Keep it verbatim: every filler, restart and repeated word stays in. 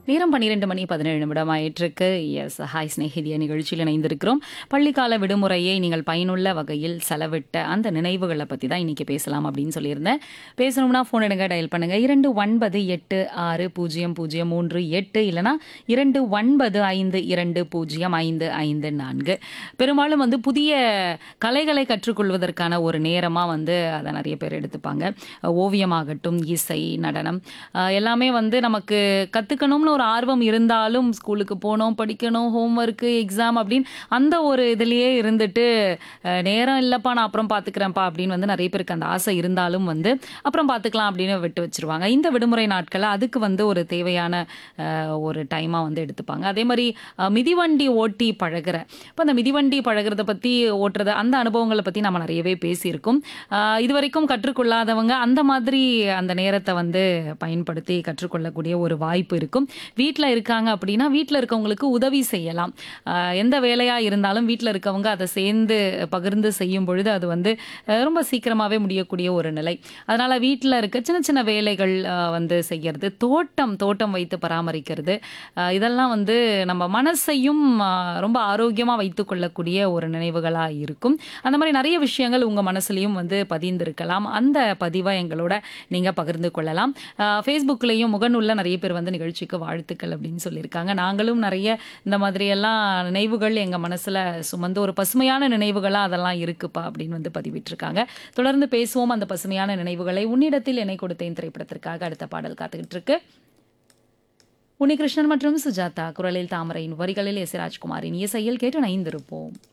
நேரம் பன்னிரண்டு மணி பதினேழு நிமிடம் ஆயிட்டிருக்கு. எஸ், ஹாய் ஸ்நேகிதிய நிகழ்ச்சியில் இணைந்திருக்கிறோம். பள்ளிக்கால விடுமுறையை நீங்கள் பயனுள்ள வகையில் செலவிட்ட அந்த நினைவுகளை பற்றி தான் இன்னைக்கு பேசலாம் அப்படின்னு சொல்லியிருந்தேன். பேசணும்னா ஃபோன் எடுங்க, டயல் பண்ணுங்க இரண்டு ஒன்பது எட்டு ஆறு பூஜ்ஜியம் பூஜ்ஜியம் மூன்று எட்டு இல்லைனா இரண்டு ஒன்பது ஐந்து இரண்டு பூஜ்ஜியம் ஐந்து ஐந்து நான்கு. பெரும்பாலும் வந்து புதிய கலைகளை கற்றுக்கொள்வதற்கான ஒரு நேரமாக வந்து அதை நிறைய பேர் எடுத்துப்பாங்க. ஓவியமாகட்டும், இசை, நடனம் அஹ் எல்லாமே வந்து நமக்கு கற்றுக்கணும்னு ஒரு ஆர்வம் இருந்தாலும் ஸ்கூலுக்கு போகணும், படிக்கணும், ஹோம்ஒர்க்கு, எக்ஸாம் அப்படின்னு அந்த ஒரு இதுலேயே இருந்துட்டு அஹ் நேரம் இல்லைப்பா நான் அப்புறம் பார்த்துக்கிறேன்ப்பா அப்படின்னு வந்து நிறைய பேருக்கு அந்த ஆசை இருந்தாலும் வந்து அப்புறம் பார்த்துக்கலாம் அப்படின்னு விட்டு வச்சிருவாங்க. இந்த விடுமுறை நாட்களில் அதுக்கு வந்து ஒரு தேவையான அஹ், ஒரு டைமாக வந்து எடுத்துப்பாங்க. அதே மாதிரி அஹ், மிதிவண்டி ஓட்டி பழகுற இப்போ அந்த மிதிவண்டி பழகுறத பற்றி ஓட்டுறது அந்த அனுபவங்களை பற்றி நம்ம நிறையவே பேசியிருக்கோம். அஹ், இது வரைக்கும் கற்றுக்கொள்ளாதவங்க அந்த மாதிரி அந்த நேரத்தை வந்து பயன்படுத்தி கற்றுக்கொள்ளக்கூடிய ஒரு வாய்ப்பு இருக்கும். வீட்டில் இருக்காங்க அப்படின்னா வீட்டில் இருக்கவங்களுக்கு உதவி செய்யலாம். அஹ், எந்த வேலையாக இருந்தாலும் வீட்டில் இருக்கவங்க அதை சேர்ந்து பகிர்ந்து செய்யும் பொழுது அது வந்து அஹ், ரொம்ப சீக்கிரமாகவே முடியக்கூடிய ஒரு நிலை. அதனால் வீட்டில் இருக்க சின்ன சின்ன வேலைகள் அஹ், வந்து செய்கிறது, தோட்டம் தோட்டம் வைத்து பராமரிக்கிறது, அஹ், இதெல்லாம் வந்து நம்ம மனசையும் அஹ், ரொம்ப ஆரோக்கியமாக வைத்துக்கொள்ளக்கூடிய ஒரு நினைவுகளாக இருக்கும். அந்த மாதிரி நிறைய விஷயங்கள் உங்கள் மனசுலையும் வந்து பதிந்திருக்கலாம். அந்த பதிவை எங்களோட நீங்கள் பகிர்ந்து கொள்ளலாம். ஃபேஸ்புக்லேயும் முகநூலில் நிறைய பேர் வந்து நிகழ்ச்சிக்கு வாழ்த்துக்கள் அப்படின்னு சொல்லியிருக்காங்க. நாங்களும் நிறைய இந்த மாதிரியெல்லாம் நினைவுகள் எங்கள் மனசில் சுமந்து ஒரு பசுமையான நினைவுகளாக அதெல்லாம் இருக்குப்பா அப்படின்னு வந்து பதிவிட்டிருக்காங்க. தொடர்ந்து பேசுவோம் அந்த பசுமையான நினைவுகளை. உன்னிடத்தில் என்னை கொடுத்தேன் திரைப்படத்திற்காக அடுத்த பாடல் காத்துக்கிட்டு இருக்கு. உன்னிகிருஷ்ணன் மற்றும் சுஜாதா குரலில், தாமரையின் வரிகளில் எஸ் ராஜ்குமாரின் இசையில் கேட்டு இணைந்திருப்போம்.